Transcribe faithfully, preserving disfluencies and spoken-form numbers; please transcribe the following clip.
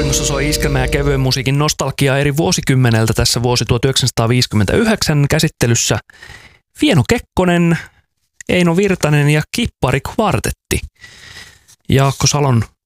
Radioaamussa soi iskelmä ja kevyen musiikin nostalgiaa eri vuosikymmeneltä. Tässä vuosi tuhatyhdeksänsataaviisikymmentäyhdeksän käsittelyssä Fieno Kekkonen, Eino Virtanen ja Kippari Kvartetti. Jaakko Salon